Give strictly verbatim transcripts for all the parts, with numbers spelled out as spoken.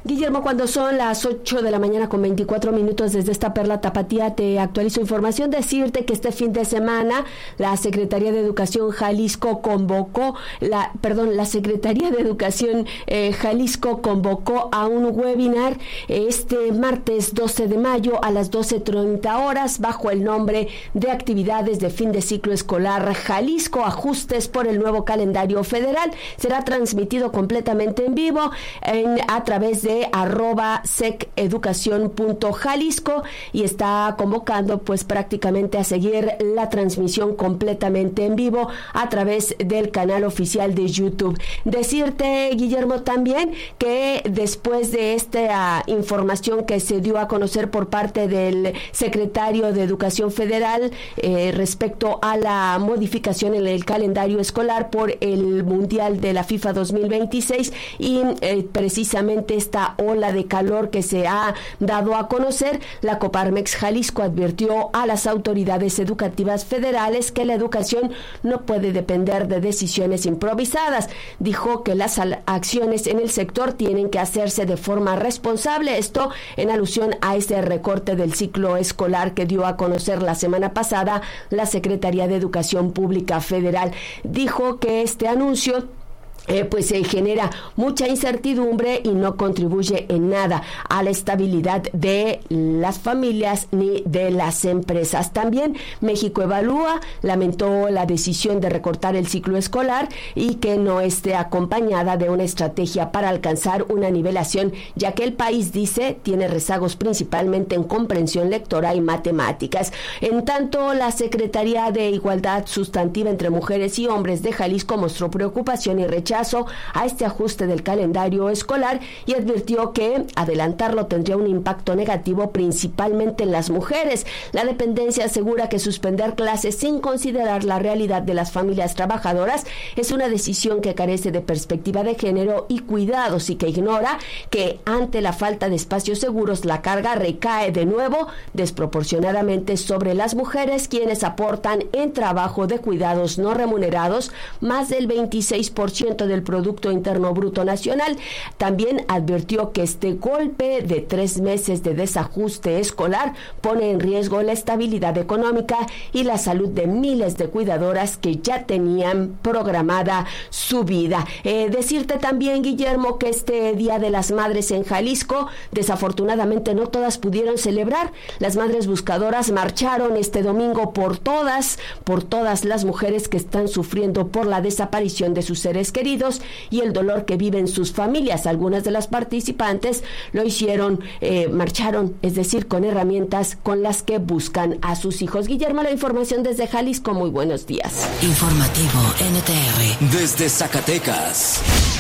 Guillermo, cuando son las ocho de la mañana con veinticuatro minutos desde esta Perla Tapatía, te actualizo información. Decirte que este fin de semana la Secretaría de Educación Jalisco convocó, la, perdón, la Secretaría de Educación eh, Jalisco convocó a un webinar este martes doce de mayo a las doce treinta horas bajo el nombre de Actividades de Fin de Ciclo Escolar Jalisco, ajustes por el nuevo calendario federal. Será transmitido completamente en vivo en, a través de arroba seceducación punto jalisco y está convocando pues prácticamente a seguir la transmisión completamente en vivo a través del canal oficial de YouTube. Decirte, Guillermo, también que después de esta información que se dio a conocer por parte del secretario de Educación Federal eh, respecto a la modificación en el calendario escolar por el Mundial de la FIFA dos mil veintiséis y eh, precisamente esta ola de calor que se ha dado a conocer, la Coparmex Jalisco advirtió a las autoridades educativas federales que la educación no puede depender de decisiones improvisadas. Dijo que las acciones en el sector tienen que hacerse de forma responsable, esto en alusión a ese recorte del ciclo escolar que dio a conocer la semana pasada la Secretaría de Educación Pública Federal. Dijo que este anuncio Eh, pues se eh, genera mucha incertidumbre y no contribuye en nada a la estabilidad de las familias ni de las empresas. También México Evalúa lamentó la decisión de recortar el ciclo escolar y que no esté acompañada de una estrategia para alcanzar una nivelación, ya que el país, dice, tiene rezagos principalmente en comprensión lectora y matemáticas. En tanto, la Secretaría de Igualdad Sustantiva entre Mujeres y Hombres de Jalisco mostró preocupación y rechazo a este ajuste del calendario escolar y advirtió que adelantarlo tendría un impacto negativo principalmente en las mujeres. La dependencia asegura que suspender clases sin considerar la realidad de las familias trabajadoras es una decisión que carece de perspectiva de género y cuidados y que ignora que ante la falta de espacios seguros la carga recae de nuevo desproporcionadamente sobre las mujeres, quienes aportan en trabajo de cuidados no remunerados más del veintiséis por ciento del Producto Interno Bruto Nacional. También advirtió que este golpe de tres meses de desajuste escolar pone en riesgo la estabilidad económica y la salud de miles de cuidadoras que ya tenían programada su vida. Eh, decirte también, Guillermo, que este Día de las Madres en Jalisco, desafortunadamente no todas pudieron celebrar. Las madres buscadoras marcharon este domingo por todas, por todas las mujeres que están sufriendo por la desaparición de sus seres queridos y el dolor que viven sus familias. Algunas de las participantes lo hicieron, eh, marcharon, es decir, con herramientas con las que buscan a sus hijos. Guillermo, la información desde Jalisco. Muy buenos días. Informativo N T R desde Zacatecas.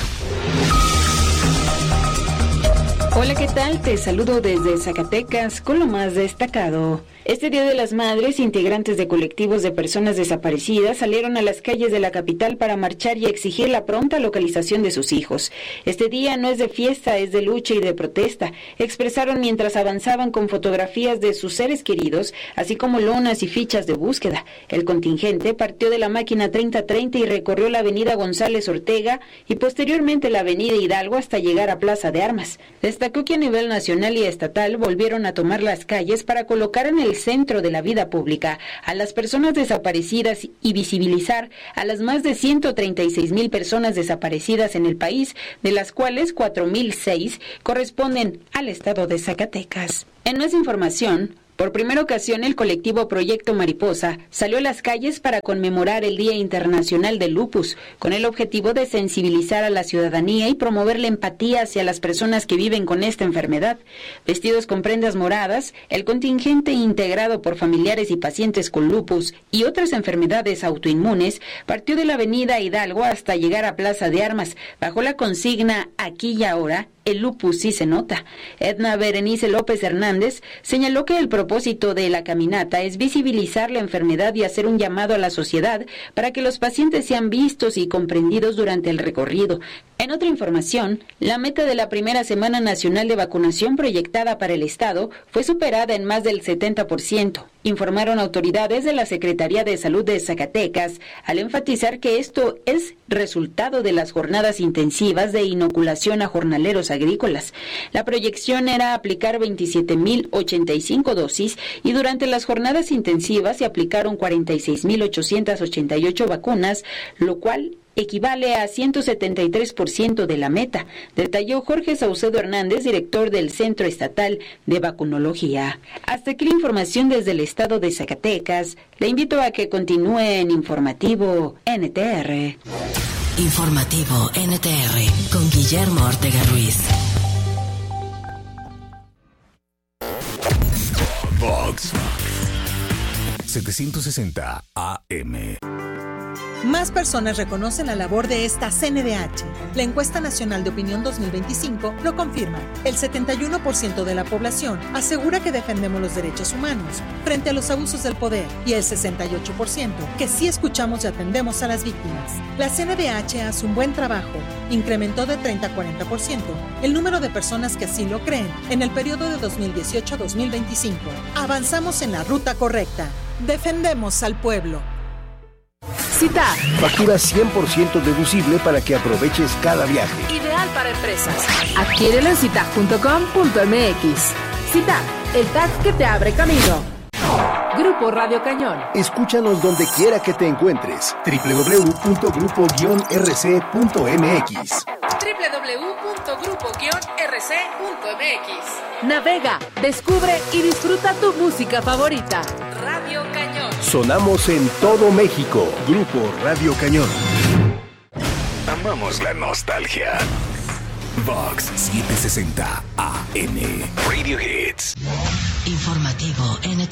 Hola, ¿qué tal? Te saludo desde Zacatecas con lo más destacado. Este Día de las Madres, integrantes de colectivos de personas desaparecidas salieron a las calles de la capital para marchar y exigir la pronta localización de sus hijos. Este día no es de fiesta, es de lucha y de protesta, expresaron mientras avanzaban con fotografías de sus seres queridos, así como lonas y fichas de búsqueda. El contingente partió de la máquina treinta treinta y recorrió la avenida González Ortega y posteriormente la avenida Hidalgo hasta llegar a Plaza de Armas. Destacó que a nivel nacional y estatal volvieron a tomar las calles para colocar en el centro de la vida pública a las personas desaparecidas y visibilizar a las más de ciento treinta y seis mil personas desaparecidas en el país, de las cuales cuatro mil seis corresponden al estado de Zacatecas. En más información, por primera ocasión, el colectivo Proyecto Mariposa salió a las calles para conmemorar el Día Internacional del Lupus, con el objetivo de sensibilizar a la ciudadanía y promover la empatía hacia las personas que viven con esta enfermedad. Vestidos con prendas moradas, el contingente integrado por familiares y pacientes con lupus y otras enfermedades autoinmunes partió de la avenida Hidalgo hasta llegar a Plaza de Armas, bajo la consigna Aquí y Ahora. El lupus sí se nota. Edna Berenice López Hernández señaló que el propósito de la caminata es visibilizar la enfermedad y hacer un llamado a la sociedad para que los pacientes sean vistos y comprendidos durante el recorrido. En otra información, la meta de la primera Semana Nacional de Vacunación proyectada para el Estado fue superada en más del setenta por ciento. informaron autoridades de la Secretaría de Salud de Zacatecas, al enfatizar que esto es resultado de las jornadas intensivas de inoculación a jornaleros agrícolas. La proyección era aplicar veintisiete mil ochenta y cinco dosis y durante las jornadas intensivas se aplicaron cuarenta y seis mil ochocientas ochenta y ocho vacunas, lo cual equivale a ciento setenta y tres por ciento de la meta, detalló Jorge Saucedo Hernández, director del Centro Estatal de Vacunología. Hasta aquí la información desde el estado de Zacatecas. Le invito a que continúe en Informativo N T R. Informativo N T R con Guillermo Ortega Ruiz. Vox setecientos sesenta A M. Más personas reconocen la labor de esta C N D H. La encuesta nacional de opinión dos mil veinticinco lo confirma. El setenta y uno por ciento de la población asegura que defendemos los derechos humanos frente a los abusos del poder y el sesenta y ocho por ciento que sí escuchamos y atendemos a las víctimas. La C N D H hace un buen trabajo. Incrementó de treinta a cuarenta por ciento el número de personas que así lo creen en el periodo de dos mil dieciocho a dos mil veinticinco. Avanzamos en la ruta correcta. Defendemos al pueblo. CITAC. Factura cien por ciento deducible para que aproveches cada viaje. Ideal para empresas. Adquiérelo en citac punto com punto m x. CITAC, el T A C que te abre camino. Grupo Radio Cañón. Escúchanos donde quiera que te encuentres. doble u doble u doble u punto grupo guion r c punto m x. doble u doble u doble u punto grupo guion r c punto m x. Navega, descubre y disfruta tu música favorita. Radio Cañón. Sonamos en todo México. Grupo Radio Cañón. Amamos la nostalgia. Vox setecientos sesenta A M. Radio Hits. Informativo N T R.